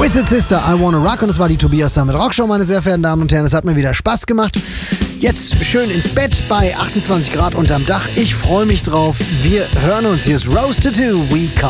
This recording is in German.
Twisted Sister, I Wanna Rock. Und es war die Tobias Summit Rockshow, meine sehr verehrten Damen und Herren. Es hat mir wieder Spaß gemacht. Jetzt schön ins Bett bei 28 Grad unterm Dach. Ich freue mich drauf. Wir hören uns. Hier ist Rose Tattoo. We come.